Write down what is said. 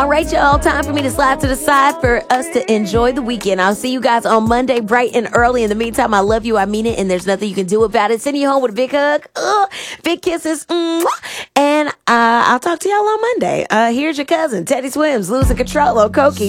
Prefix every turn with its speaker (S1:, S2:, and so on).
S1: All right, y'all. Time for me to slide to the side for us to enjoy the weekend. I'll see you guys on Monday, bright and early. In the meantime, I love you. I mean it. And there's nothing you can do about it. Sending you home with a big hug. Big kisses. And I'll talk to y'all on Monday. Here's your cousin, Teddy Swims, losing control. Koki.